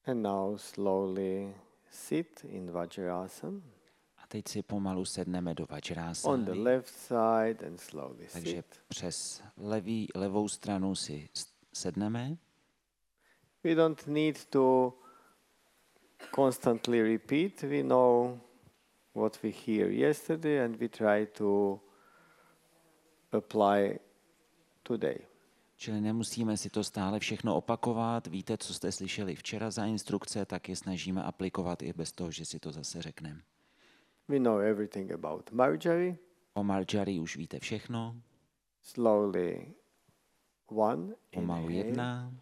And now slowly sit in Vajrasana. A teď si pomalu sedneme do On the Vajrásány. left side and slowly Takže sit. přes levou stranu si sedneme. We don't need to constantly repeat. We know what we hear yesterday and we try to apply today. Čili nemusíme si to stále všechno opakovat. Víte, co jste slyšeli včera za instrukce, tak je snažíme aplikovat i bez toho, že si to zase řekneme. We know everything about Marjari. O Marjari už víte všechno. Slowly one, Pomalu inhale. 1,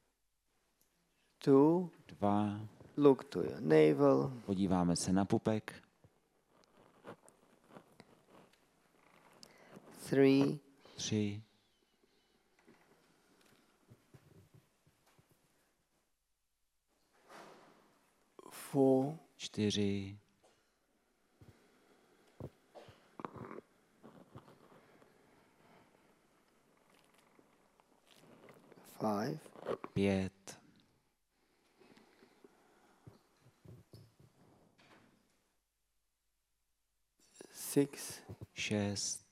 Two, 2, look to your navel. podíváme se na pupek. 3, 3, 4, 4, 5, 5, 6, 6,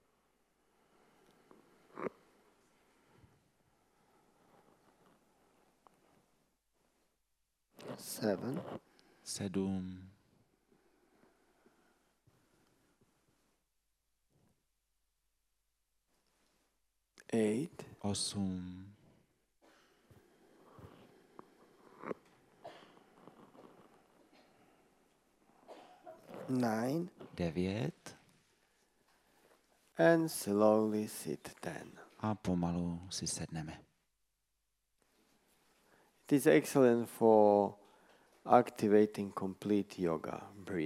7, 7, 8, 8, 9, 9 and slowly sit 10. a pomalu si sedneme. It is excellent for activating complete yoga breathing.